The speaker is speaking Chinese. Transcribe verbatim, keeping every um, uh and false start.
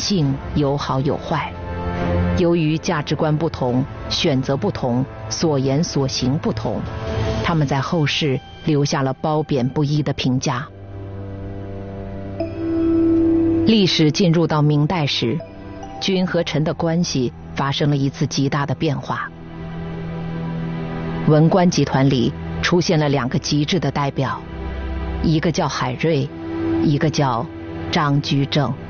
性有好有坏，由于价值观不同，选择不同，所言所行不同，他们在后世留下了褒贬不一的评价。历史进入到明代时，君和臣的关系发生了一次极大的变化。文官集团里出现了两个极致的代表，一个叫海瑞，一个叫张居正。